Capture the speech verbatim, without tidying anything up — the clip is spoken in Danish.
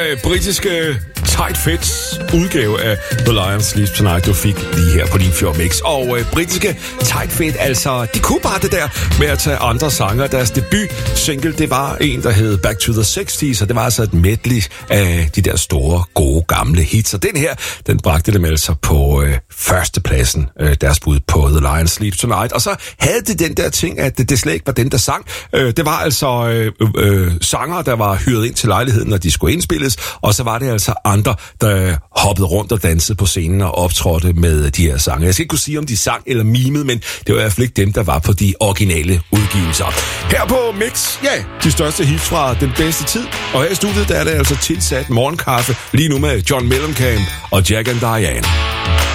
øh, britiske Tight Fits udgave af The Lion Sleeps Tonight, du fik lige her på din Fjord Mix. Og øh, britiske Tight Fit, altså, de kunne bare det der med at tage andre sanger. Deres debut single, det var en, der hed Back to the sixties, og det var altså et medley af de der store, gode, gamle hits. Og den her, den bragte dem altså på øh, førstepladsen, øh, deres bud på The Lion Sleeps Tonight. Og så havde det den der ting, at det, det slet ikke var den, der sang. Øh, det var altså øh, øh, sanger, der var hyret ind til lejligheden, når de skulle indspilles, og så var det altså andre, der hoppede rundt og dansede på scenen og optrådte med de her sange. Jeg skal ikke kunne sige, om de sang eller mimede, men det var i hvert fald ikke dem, der var på de originale udgivelser. Her på Mix, ja, de største hits fra den bedste tid, og her i studiet, der er det altså tilsat morgenkaffe lige nu med John Mellencamp og Jack and Diane.